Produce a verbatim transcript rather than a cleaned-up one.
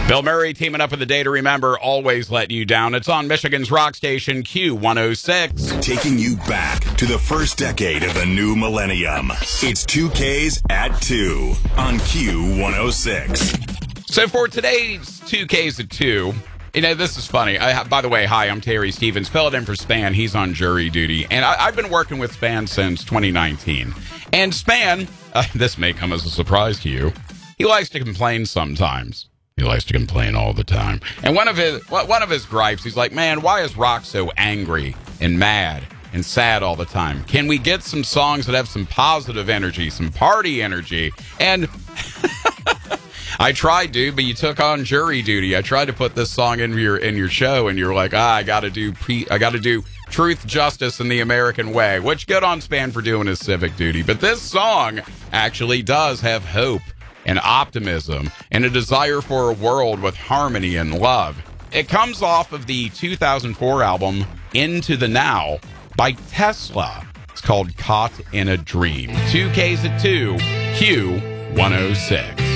Bill Murray teaming up with the Day to Remember, Always Let You Down. It's on Michigan's rock station, Q one oh six. Taking you back to the first decade of the new millennium. It's two Ks at two on Q one oh six. So for today's two Ks at two, you know, this is funny. I, by the way, hi, I'm Terry Stevens. Fill it in for Span. He's on jury duty. And I, I've been working with Span since twenty nineteen. And Span, uh, this may come as a surprise to you, he likes to complain sometimes. He likes to complain all the time. And one of his one of his gripes, he's like, man, why is rock so angry and mad and sad all the time? Can we get some songs that have some positive energy, some party energy? And I tried, dude, but you took on jury duty. I tried to put this song in your in your show, and you're like, ah, I got to do pre- I got to do truth, justice, and the American way. Which, good on Span for doing his civic duty. But this song actually does have hope and optimism and a desire for a world with harmony and love. It comes off of the two thousand four album Into the Now by Tesla. It's called Caught in a Dream. Two Ks at two, Q one oh six.